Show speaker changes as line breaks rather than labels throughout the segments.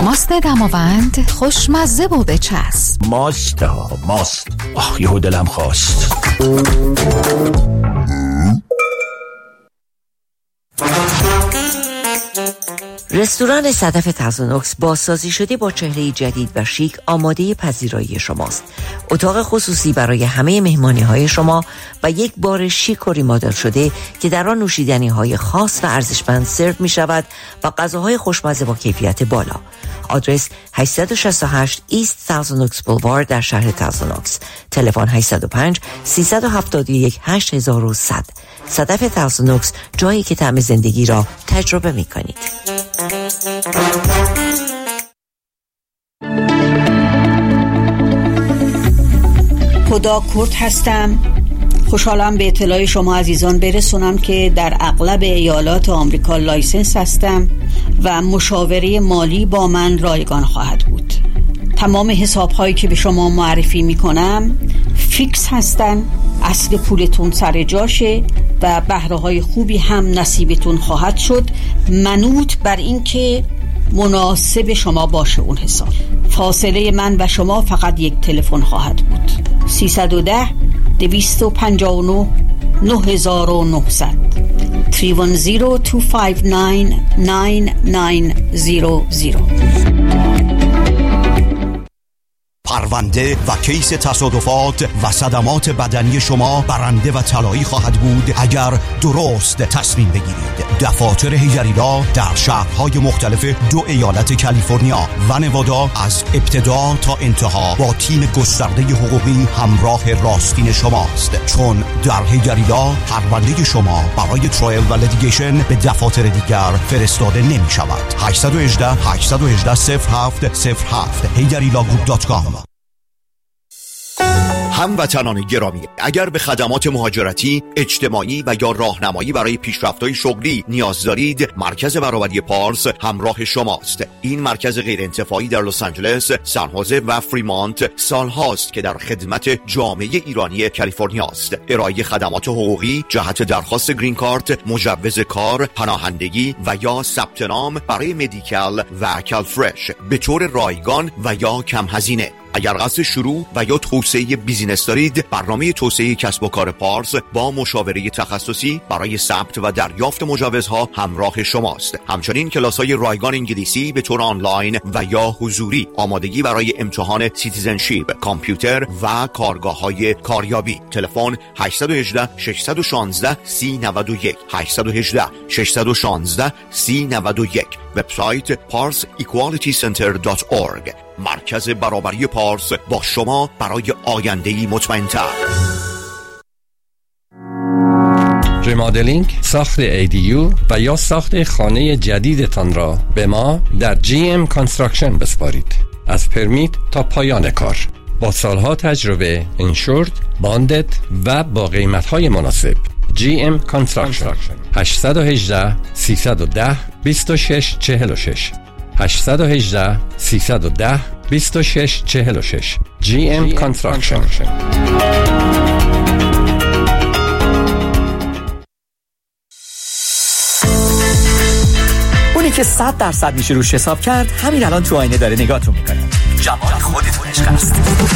ماست دماوند خوشمزه و بچسب.
ماست ها ماست. یهو دلم خواست.
رستوران صدف تازونوکس بازسازی شده با چهره جدید و شیک آماده پذیرایی شماست. اتاق خصوصی برای همه مهمانی‌های شما و یک بار شیک و ریمادل شده که در آن نوشیدنی‌های خاص و ارزشمند سرو می‌شود و غذاهای خوشمزه با کیفیت بالا. آدرس 868 ایست تازونوکس بولوارد در شهر تازونوکس. تلفن 805 371 8100. صدف تازونوکس، جایی که طعم زندگی را تجربه می‌کنید.
خدا کرد هستم. خوشحالم به اطلاع شما عزیزان برسونم که در اغلب ایالات آمریکا لایسنس هستم و مشاوره مالی با من رایگان خواهد بود. تمام حساب‌هایی که به شما معرفی می‌کنم فیکس هستن، اصل پولتون سر جاشه و بهره‌های خوبی هم نصیبتون خواهد شد، منوط بر این که مناسب شما باشه اون حساب. فاصله من و شما فقط یک تلفن خواهد بود. 310 259 9900 310 259 9900.
پرونده و کیس تصادفات و صدمات بدنی شما برنده و طلایی خواهد بود اگر درست تصمیم بگیرید. دفاتر هیجریلا در شهرهای مختلف 2 ایالت کالیفرنیا و نوادا از ابتدا تا انتها با تیم گسترده حقوقی همراه راستین شماست، چون در هیجریلا پرونده شما برای ترایل و لیتیگیشن به دفاتر دیگر فرستاده نمی شود. 818 818 0707 hijarilaGroup.com. هموطنان گرامی، اگر به خدمات مهاجرتی، اجتماعی و یا راهنمایی برای پیشرفت‌های شغلی نیاز دارید، مرکز برابری پارس همراه شماست. این مرکز غیر انتفاعی در لس آنجلس، سان خوزه و فریمانت سالهاست که در خدمت جامعه ایرانی کالیفرنیا است. ارائه خدمات حقوقی جهت درخواست گرین کارت، مجوز کار، پناهندگی و یا ثبت نام برای مدیکال و کالفرش به طور رایگان و یا کم هزینه. اگر قصد شروع و یا توسعه بیزینس دارید، برنامه توسعه کسب و کار پارس با مشاوره تخصصی برای ثبت و دریافت مجوزها همراه شماست. همچنین کلاس‌های رایگان انگلیسی به طور آنلاین و یا حضوری، آمادگی برای امتحان سیتیزنشیپ، کامپیوتر و کارگاه‌های کاریابی. تلفن 818 616 3091 818 616 3091. وبسایت parsequalitycenter.org. مرکز برابری پارس با شما برای آینده‌ای مطمئن‌تر.
ریمادلینگ، ساخت ADU و یا ساخت خانه جدیدتان را به ما در GM Construction بسپارید. از پرمیت تا پایان کار، با سالها تجربه، انشورد، باندد و با قیمت‌های مناسب. GM Construction 818 310 2646 818 310 2646 GM Construction.
اونی که 100% میشه روش حساب کرد، همین الان تو آینه داره نگاهتون میکنه. جمال خودتون عشق است.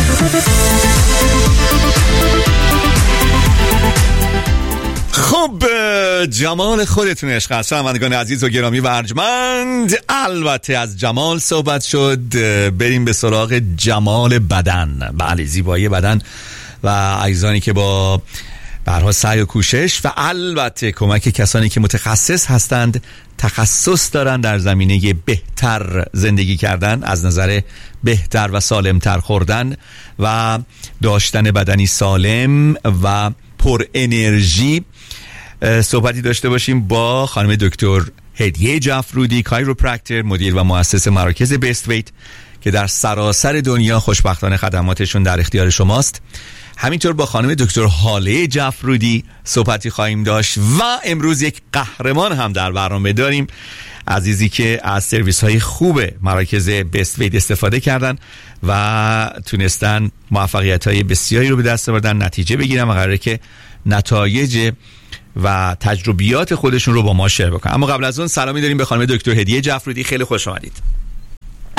خب، جمال خودتون عشق است. شنوندگان عزیز و گرامی و ارجمند، البته از جمال صحبت شد، بریم به سراغ جمال بدن. بله، زیبایی بدن و اجزایی که با برها سعی و کوشش و البته کمک کسانی که متخصص هستند، تخصص دارن در زمینه بهتر زندگی کردن، از نظر بهتر و سالمتر خوردن و داشتن بدنی سالم و پر انرژی، صحبتی داشته باشیم با خانم دکتر هدیه جعفرودی، کایروپرکتر، مدیر و مؤسس مراکز بیست ویت که در سراسر دنیا خوشبختانه خدماتشون در اختیار شماست. همینطور با خانم دکتر هاله جعفرودی صحبتی خواهیم داشت و امروز یک قهرمان هم در برنامه داریم، عزیزی که از سرویس های خوب مراکز بیست ویت استفاده کردن و تونستن موفقیت های بسیاری رو به دست آوردن، نتیجه بگیرن و قراره که نتایج و تجربیات خودشون رو با ما شیر بکنن. اما قبل از اون سلامی داریم به خانم دکتر هدیه جعفرودی. خیلی خوش آمدید.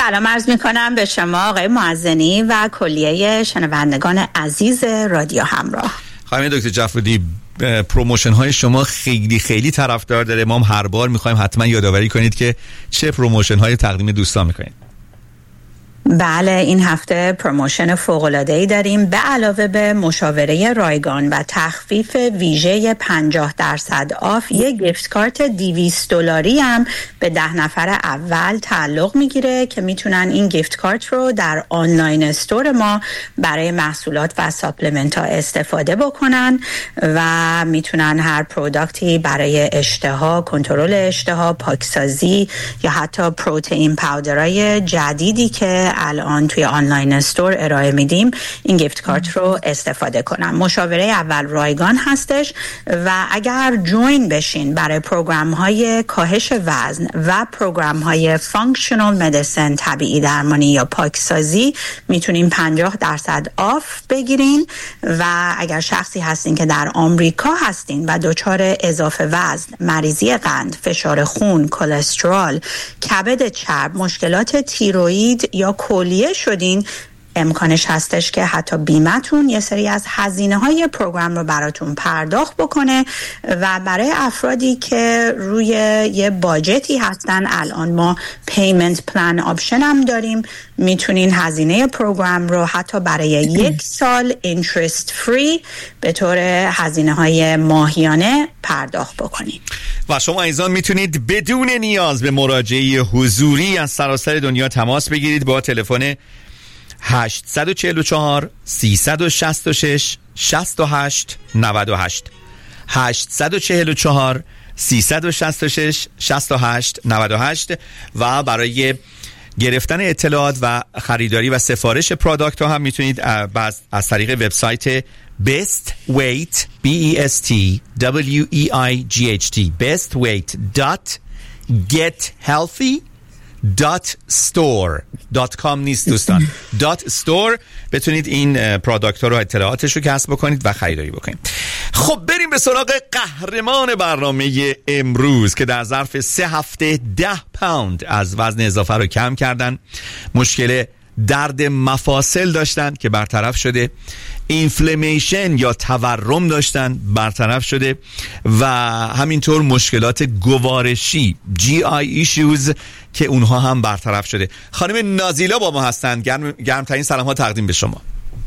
سلام عرض میکنم به شما آقای معزنی و کلیه شنوندگان عزیز رادیو همراه.
خانم دکتر جعفرودی، پروموشن های شما خیلی خیلی طرفدار داره. ما هم هر بار میخوایم حتما یادآوری کنید که چه پروموشن های تقدیم دوستان میکنید.
بله، این هفته پروموشن فوق‌العاده‌ای داریم. به علاوه به مشاوره رایگان و تخفیف ویژه 50% آف، یک گیفت کارت $200 هم به 10 نفر اول تعلق میگیره که میتونن این گیفت کارت رو در آنلاین استور ما برای محصولات و ساپلمنت ها استفاده بکنن و میتونن هر پروداکتی برای اشتها، کنترل اشتها، پاکسازی یا حتی پروتئین پاودرهای جدیدی که الان توی آنلاین استور ارائه میدیم این گیفت کارت رو استفاده کنن. مشاوره اول رایگان هستش و اگر جوین بشین برای پروگرام های کاهش وزن و پروگرام های فانکشنال مدیسن، طبیعی درمانی یا پاکسازی، میتونین 50% آف بگیرین. و اگر شخصی هستین که در آمریکا هستین و دچار اضافه وزن، مریضی قند، فشار خون، کلسترول، کبد چرب، مشکلات تیروئید یا کلیه شدین، امکانش هستش که حتی بیمتون یه سری از هزینه‌های پروگرام رو براتون پرداخت بکنه. و برای افرادی که روی یه باجتی هستن، الان ما پیمنت پلان آپشن هم داریم، میتونین هزینه پروگرام رو حتی برای 1 سال اینترست فری به طور هزینه‌های ماهیانه پرداخت بکنین.
و شما ایزان میتونید بدون نیاز به مراجعه حضوری از سراسر دنیا تماس بگیرید با تلفن 844 366 68 98 844 366 68 98 و برای گرفتن اطلاعات و خریداری و سفارش پروداکت ها هم میتونید از طریق وبسایت bestweight bestweight.gethealthy.store.com نیست دوستان .store بتونید این پروداکت ها رو اطلاعاتش رو کسب بکنید و خریداری بکنید. خب بریم به سراغ قهرمان برنامه امروز که در ظرف 3 هفته 10 پوند از وزن اضافه رو کم کردن. مشکل درد مفاصل داشتن که برطرف شده، اینفلمیشن یا تورم داشتن برطرف شده و همینطور مشکلات گوارشی GI issues که اونها هم برطرف شده. خانم نازیلا با ما هستن. گرمترین سلام ها تقدیم به شما.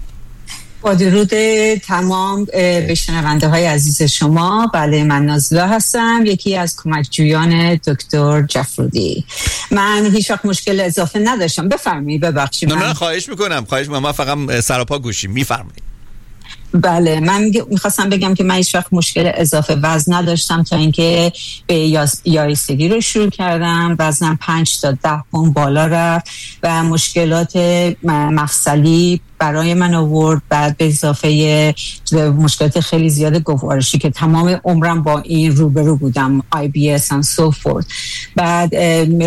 با درود تمام به شنونده های عزیز شما. بله، من نازیلا هستم، یکی از کمکجویان دکتر جعفرودی. من هیچ وقت مشکل اضافه نداشتم. بفرمایید. ببخشید.
نه خواهش میکنم من فقط سراپا گوشیم. میفرمایید.
بله، من میخواستم بگم که من هیچ وقت مشکل اضافه وزن نداشتم تا اینکه به یائسگی رو شروع کردم. وزنم 5 تا 10 پوند بالا رفت و مشکلات مفصلی برای من آورد. بعد به اضافه مشکلات خیلی زیاد گوارشی که تمام عمرم با این روبرو بودم، IBS and so forth. بعد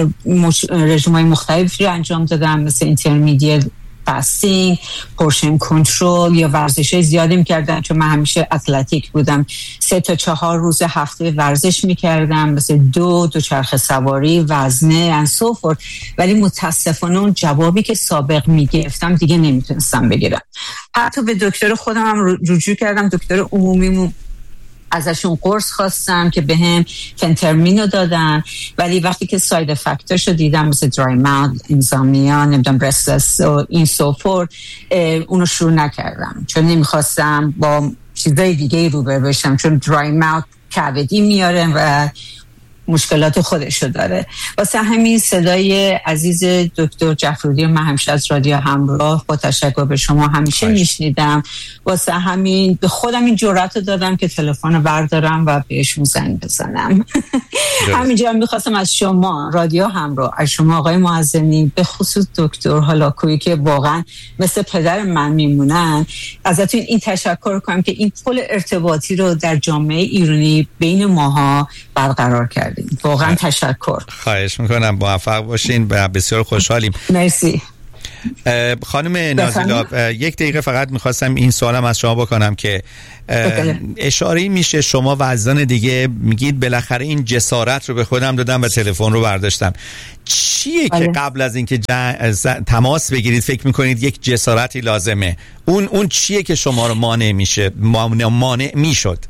رژیم‌های مختلفی رو انجام دادم، مثل اینترمیدیت فاستینگ، پورشن کنترل یا ورزش‌های زیادی می‌کردم چون من همیشه اتلتیک بودم. 3 تا 4 روز هفته ورزش می‌کردم، مثل دوچرخه سواری، وزنه and so forth. ولی متاسفانه اون جوابی که سابق می‌گرفتم دیگه نمیتونستم بگیرم. حتی به دکتر خودم هم رجوع کردم، دکتر عمومیمون، ازشون قرص خواستم که بهم فنترمینو دادن، ولی وقتی که ساید افکتاشو دیدم مثل درای ماوت، اینسامنیا، نمیدونم برستلس و این سوفورد، اونو شروع نکردم چون نمیخواستم با چیزای دیگه روبرو بشم، چون درای ماوت کبدی میاره و مشکلات خودشو داره. واسه همین صدای عزیز دکتر جعفرودی من همیشه از رادیو همراه با تشکر به شما همیشه میشنیدم. واسه همین به خودم این جرأت رو دادم که تلفن رو بردارم و بهشون زنگ بزنم. همینجا میخواستم از شما رادیو همراه، از شما آقای معزنی، به خصوص دکتر هالاکویی که واقعا مثل پدر من میمونن، ازتون این تشکر کنم که این پل ارتباطی رو در جامعه ایرانی بین ماها برقرار کردیم. واقعا تشکر.
خواهش میکنم، موفق باشین و بسیار خوشحالیم.
مرسی.
خانم نازیلا یک دقیقه فقط میخواستم این سوالم از شما بکنم که اشاره میشه شما و عزیزان دیگه میگید بالاخره این جسارت رو به خودم دادم و تلفن رو برداشتم. چیه که قبل از اینکه تماس بگیرید فکر میکنید یک جسارتی لازمه؟ اون چیه که شما رو مانع میشد؟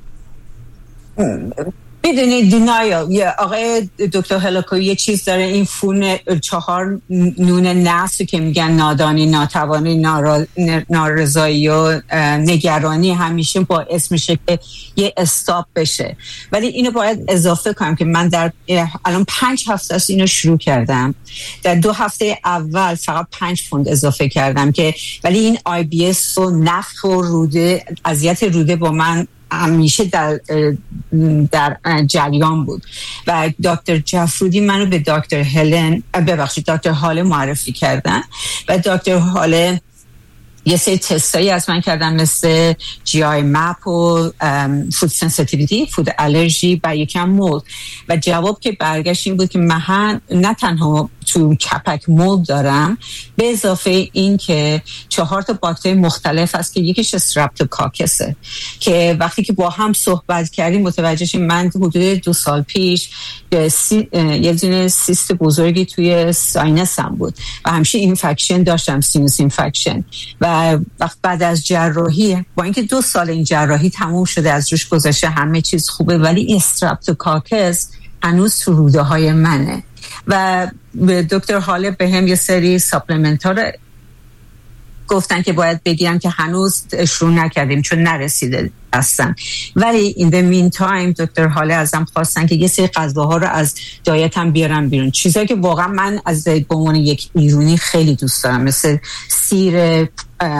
میدونید دینایل، یه آقای دکتر هلاکوی یه چیز داره، این فون 4 نون نفس که میگن نادانی، ناتوانی، نارضایی و نگرانی همیشه باعث میشه که یه استاپ بشه. ولی اینو باید اضافه کنم که من در الان 5 هفته است اینو شروع کردم. در 2 هفته اول فقط 5 پوند اضافه کردم که ولی این IBS و نفخ و روده، اذیت روده با من همیشه در جریان بود و دکتر جفرودی منو به دکتر هاله معرفی کردن و دکتر هاله یه سری تستایی از من کردن مثل GI مپ و فود سنسیتیویتی، فود الرژی و یکم مولد و جواب که برگشت این بود که من نه تنها تو کپک مولد دارم، به اضافه این که 4 تا باکتری مختلف هست که یکیش استرپتوکاکسه که وقتی که با هم صحبت کردیم متوجه شدیم من حدود 2 سال پیش یه دونه سیست بزرگی توی ساینسم بود و همیشه اینفکشن داشتم، سینوس اینفکشن و وقت بعد از جراحی با اینکه 2 سال این جراحی تموم شده از روش گذشته همه چیز خوبه ولی استرپتوکاکس هنوز تو روده های منه و دکتر هاله به هم یه سری ساپلمنت ها رو گفتن که باید بگیرم که هنوز شروع نکردیم چون نرسیده هستن. ولی in the meantime دکتر هاله ازم خواستن که یه سری غذاها رو از دایتم بیارم بیرون، چیزایی که واقعا من از به عنوان یک ایرانی خیلی دوست دارم، مثل سیر،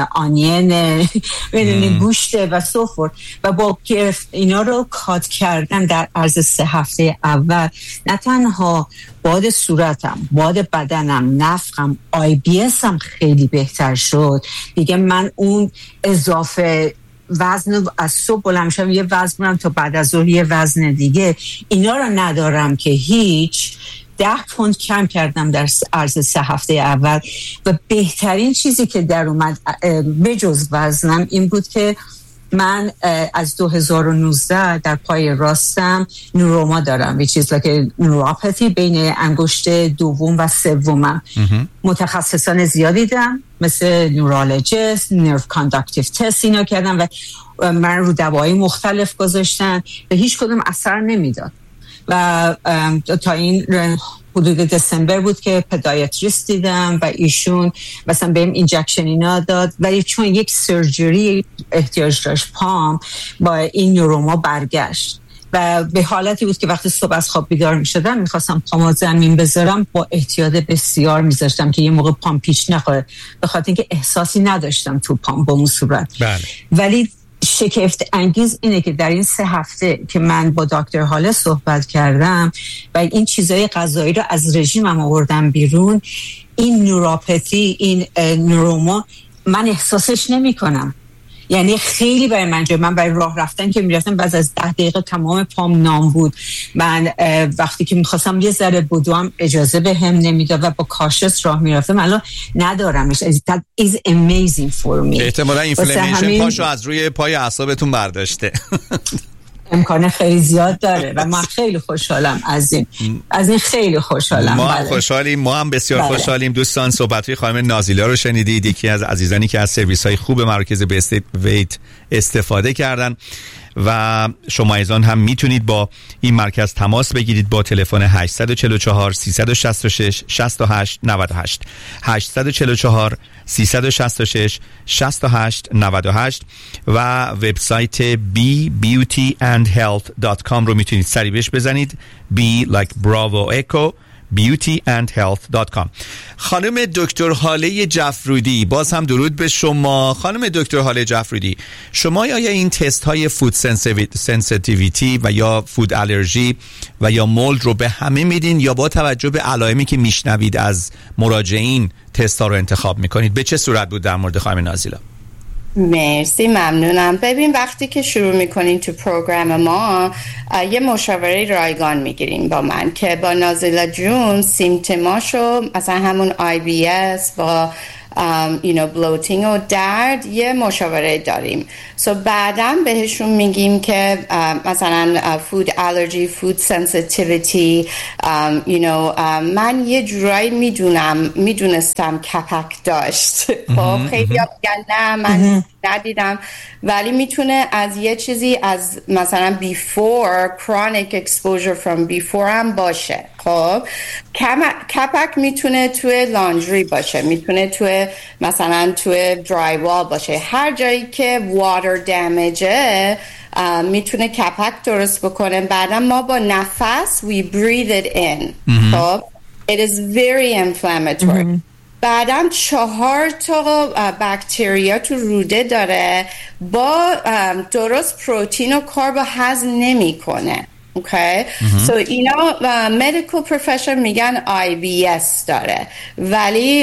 آنین، گوشت و سوفور و با اینا رو کات کردن در عرض 3 هفته اول نه تنها باد صورتم، باد بدنم، نفخم، IBS هم خیلی بهتر شد دیگه. من اون اضافه وزن از صبح بلند شدم یه وزن برم تا بعد از ظهر یه وزن دیگه، اینا رو ندارم که هیچ. 10 پوند کم کردم در عرض 3 هفته اول و بهترین چیزی که در اومد بجز وزنم این بود که من از 2019 در پای راستم نوروما دارم، which is like neuropathy بین انگشت دوم و سومم. متخصصان زیادی دیدم مثل نورولوژیست، نرو کانداکتیو تست اینا کردم و من رو دوایی مختلف گذاشتن و هیچ کدوم اثر نمیداد و تا این حدود دسامبر بود که پدیاتریست دیدم و ایشون مثلا بهم اینجکشن اینا داد ولی چون یک سرجری احتیاج داشت پام با این نوروما برگشت و به حالتی بود که وقتی صبح از خواب بیدار می شدم میخواستم پامو زمین بذارم با احتیاط بسیار میذاشتم که یه موقع پام پیچ نخوره به خاطر اینکه احساسی نداشتم تو پام با اون صورت. ولی شگفت انگیز اینه که در این 3 هفته که من با دکتر هاله صحبت کردم و این چیزای غذایی رو از رژیمم آوردم بیرون، این نوروپاتی، این نوروما من احساسش نمی کنم. یعنی خیلی برای من برای راه رفتن که میرفتم بعد از 10 دقیقه تمام پام نام بود. من وقتی که میخواستم یه ذره بدوم اجازه به هم نمیداد و با کاشس راه میرفتم. الان ندارمش. That is amazing for me.
احتمالا اینفلمیشن پاشو از روی پای اعصابتون برداشته.
امکانه خیلی زیاد داره و من خیلی خوشحالم از این خیلی خوشحالم.
ما هم خوشحالیم، ما هم بسیار خوشحالیم. دوستان صحبت‌های خانم نازیلا رو شنیدید، یکی از عزیزانی که از سرویس‌های خوب مراکز بیست ویت استفاده کردن و شما ایزان هم میتونید با این مرکز تماس بگیرید با تلفن 844 366 68 98 844 366 68 98 و وبسایت bebeautyandhealth.com رو میتونید سری بهش بزنید. B like Bravo Echo beautyandhealth.com. خانم دکتر هاله جفرودی، باز هم درود به شما. خانم دکتر هاله جفرودی، شما آیا این تست های فود سنسیتیویتی و یا فود الرژی و یا مولد رو به همه میدین یا با توجه به علائمی که میشنوید از مراجعین تست ها رو انتخاب میکنید؟ به چه صورت بود در مورد خانم نازیلا؟
مرسی، ممنونم. ببین وقتی که شروع میکنین تو پروگرام ما یه مشاوره رایگان میگیرین با من که با نازیلا جون سیمتماشو مثلا همون IBS با بلوتینگ و درد یه مشاوره داریم. بعداً بهشون میگیم که مثلا فود الرژی، فود سنسیتیویتی، من یه جورایی میدونستم کپک داشت. خب خیلی ها میگن نه من ندیدم، ولی میتونه از یه چیزی از مثلا before chronic exposure from before هم باشه. خب کپک میتونه توی لانجری باشه، میتونه توی مثلا توی درای وال باشه، هر جایی که water damage میتونه کپک درست بکنه. بعدا ما با نفس we breathe it in. خب it is very inflammatory. بعداً 4 تا باکتریا تو روده داره با درست پروتین و کرب هضم نمیکنه. اوکی سو اینا مدیکال پروفشن میگن IBS داره، ولی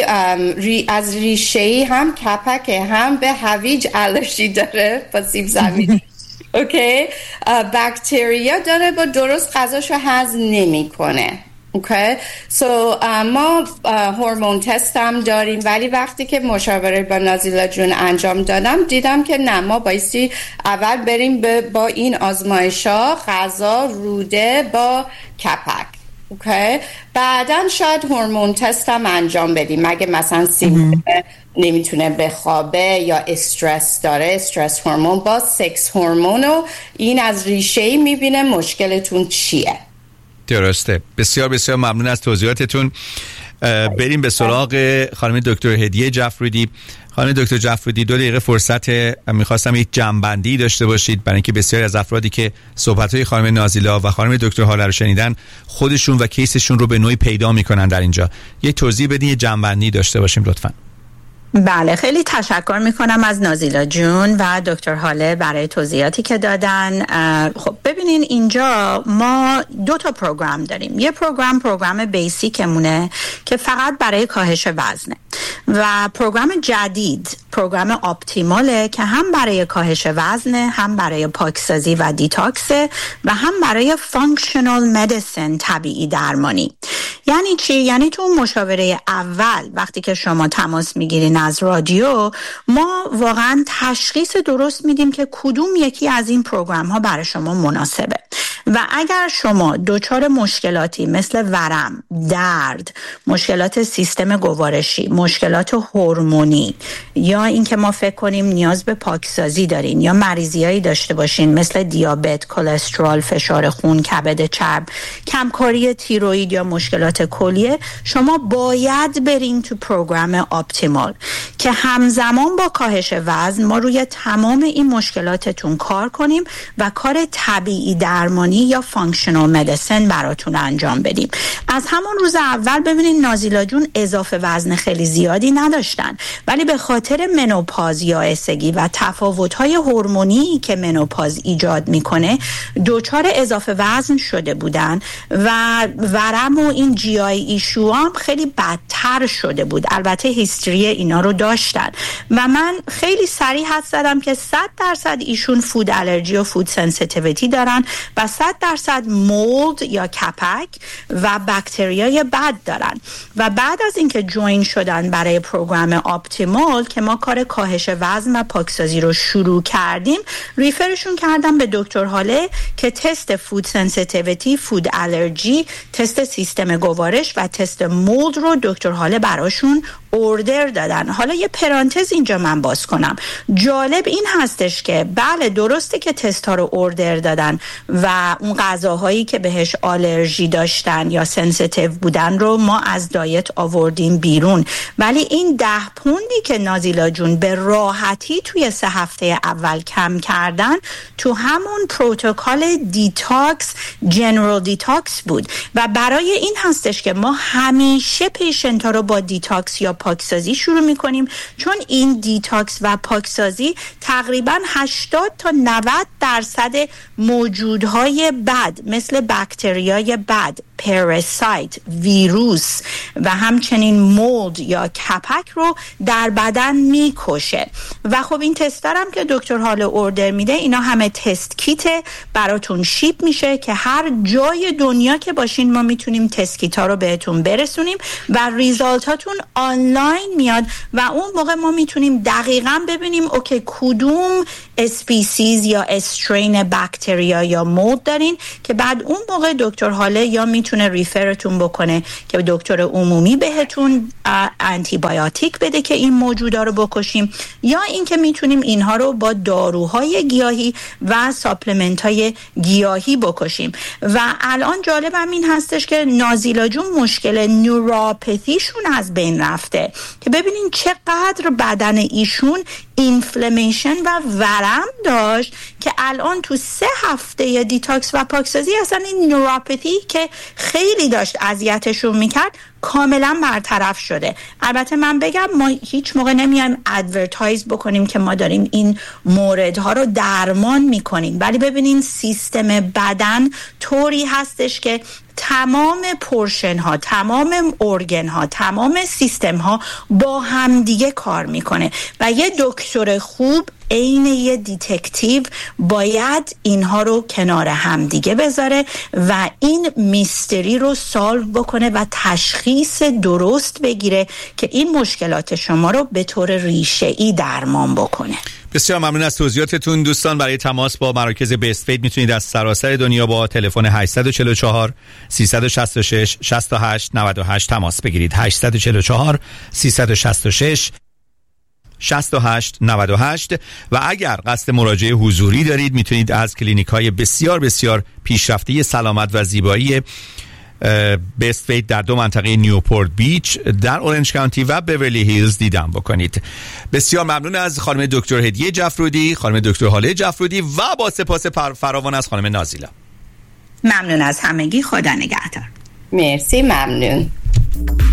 از ریشه‌ای هم کپک هم به هویج الرژی داره با سیب زمینی. اوکی باکتریا داره با درست غذاشو هضم نمیکنه. اوکی ما هورمون تست هم داریم، ولی وقتی که مشاوره با نازیلا جون انجام دادم دیدم که نه، ما بایستی اول بریم با این آزمایش‌ها غذا روده با کپک. اوکی بعداً شاید هورمون تست هم انجام بدیم مگه مثلا نمیتونه بخوابه یا استرس داره، استرس هورمون با سکس هورمون، و این از ریشه‌ای میبینه مشکلتون چیه.
درسته. بسیار بسیار ممنون از توضیحاتتون. بریم به سراغ خانم دکتر هدیه جعفرودی. خانم دکتر جعفرودی 2 دقیقه فرصت میخواستم یک جمع‌بندی داشته باشید، برای اینکه بسیاری از افرادی که صحبت‌های خانم نازیلا و خانم دکتر هاله رو شنیدن خودشون و کیسشون رو به نوعی پیدا میکنن در اینجا. یک توضیح بدین، یه جمع‌بندی داشته باشیم لطفاً.
بله، خیلی تشکر میکنم از نازیلا جون و دکتر هاله برای توضیحاتی که دادن. خب ببینین اینجا ما 2 تا پروگرام داریم. یه پروگرام بیسیکمونه که فقط برای کاهش وزنه، و پروگرام جدید پروگرام آپتیماله که هم برای کاهش وزنه، هم برای پاکسازی و دیتاکسه، و هم برای فانکشنال مدیسن، طبیعی درمانی. یعنی چی؟ یعنی تو مشاوره اول وقتی که شما تماس میگیرین از رادیو، ما واقعا تشخیص درست میدیم که کدوم یکی از این پروگرام ها برای شما مناسبه. و اگر شما دچار مشکلاتی مثل ورم، درد، مشکلات سیستم گوارشی، مشکلات هورمونی، یا اینکه ما فکر کنیم نیاز به پاکسازی دارین، یا مریضیایی داشته باشین مثل دیابت، کلسترول، فشار خون، کبد چرب، کمکاری تیروئید یا مشکلات کلیه، شما باید برین تو پروگرام آپتیمال که همزمان با کاهش وزن ما روی تمام این مشکلاتتون کار کنیم و کار طبیعی درمانی یا فانکشنال مدیسن براتون انجام بدیم. از همون روز اول ببینید نازیلا جون اضافه وزن خیلی زیادی نداشتن، ولی به خاطر منوپاز یا اسگی و تفاوت‌های هورمونی که منوپاز ایجاد میکنه دچار اضافه وزن شده بودن و ورم و این جی آی ایشو هم خیلی بدتر شده بود. البته هیستری اینا رو داشتن و من خیلی صریح حد زدم که 100% ایشون فود الرژی و فود سنسیتیویتی دارن و 100% مولد یا کپک و باکتریای بد دارن. و بعد از اینکه جوین شدن برای پروگرام آپتیمال که ما کار کاهش وزن و پاکسازی رو شروع کردیم، ریفرشون کردم به دکتر هاله که تست فود سنسیتیویتی، فود الرژی، تست سیستم گوارش و تست مولد رو دکتر هاله براشون اوردر دادن. حالا یه پرانتز اینجا من باز کنم. جالب این هستش که بله درسته که تست ها رو اوردر دادن و اون غذاهایی که بهش آلرژی داشتن یا سنسیتیو بودن رو ما از دایت آوردیم بیرون، ولی این 10 پوندی که نازیلا جون به راحتی توی 3 هفته اول کم کردن تو همون پروتکل دیتاکس، جنرال دیتاکس بود. و برای این هستش که ما همیشه پیشنت ها رو با دیتاکس یا پاکسازی شروع میکنیم، چون این دیتاکس و پاکسازی تقریبا 80 تا 90% موجودهای بد مثل باکتریای بد، پاراسایت، ویروس و همچنین مولد یا کپک رو در بدن میکشه. و خب این تست هم که دکتر هاله اوردر میده، اینا همه تست کیت براتون شیپ میشه که هر جای دنیا که باشین ما میتونیم تست کیت ها رو بهتون برسونیم و ریزالتاتون آنلاین میاد و اون موقع ما میتونیم دقیقاً ببینیم اوکی کدوم اسپیسیز یا استرین باکتریا یا مولد دارین، که بعد اون موقع دکتر هاله یا میتونه ریفرتون بکنه که دکتر عمومی بهتون آنتی بیوتیک بده که این موجودا رو بکشیم، یا اینکه میتونیم اینها رو با داروهای گیاهی و ساپلمنت های گیاهی بکشیم. و الان جالبم این هستش که نازیلا جون مشکل نوروپاتیشون از بین رفته، که ببینین چقدر بدن ایشون اینفلمیشن و ورم داشت که الان تو 3 هفته دیتاکس و پاکسازی اصلا این نوروپاتی که خیلی داشت اذیتشون میکرد کاملا برطرف شده. البته من بگم ما هیچ موقع نمیایم ادورتایز بکنیم که ما داریم این موردها رو درمان میکنیم، ولی ببینین سیستم بدن طوری هستش که تمام پورشن ها، تمام ارگن ها، تمام سیستم ها با همدیگه کار میکنه و یه دکتر خوب عین یه دیتکتیو باید اینها رو کنار همدیگه بذاره و این میستری رو سالو بکنه و تشخیص درست بگیره که این مشکلات شما رو به طور ریشه‌ای درمان بکنه.
بسیار ممنون از توضیحاتتون دوستان. برای تماس با مراکز بیست فید میتونید از سراسر دنیا با تلفن 844 366 68 98 تماس بگیرید. 844 366 68 98 و اگر قصد مراجعه حضوری دارید میتونید از کلینیک‌های بسیار بسیار پیشرفته سلامت و زیبایی بیست فید در 2 منطقه نیوپورت بیچ در اورنج کانتی و بیورلی هیلز دیدن بکنید. بسیار ممنون از خانم دکتر هدیه جعفرودی، خانم دکتر هاله جعفرودی و با سپاس فراوان از خانم نازیلا.
ممنون از همگی، خدا نگهدار.
مرسی، ممنون.